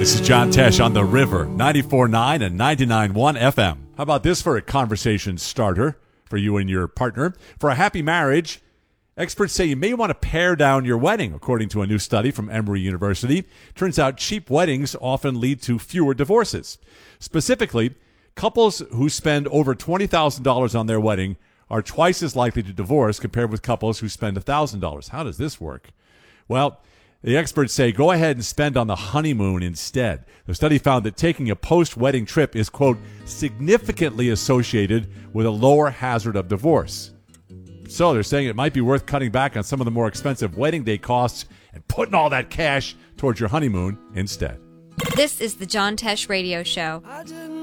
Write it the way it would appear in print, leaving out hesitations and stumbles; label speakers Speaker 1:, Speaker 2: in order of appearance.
Speaker 1: This is John Tesh on The River, 94.9 and 99.1 FM. How about this for a conversation starter for you and your partner? For a happy marriage, experts say you may want to pare down your wedding, according to a new study from Emory University. Turns out cheap weddings often lead to fewer divorces. Specifically, couples who spend over $20,000 on their wedding are twice as likely to divorce compared with couples who spend $1,000. How does this work? Well, the experts say go ahead and spend on the honeymoon instead. The study found that taking a post-wedding trip is, quote, significantly associated with a lower hazard of divorce. So they're saying it might be worth cutting back on some of the more expensive wedding day costs and putting all that cash towards your honeymoon instead.
Speaker 2: This is the John Tesh Radio Show.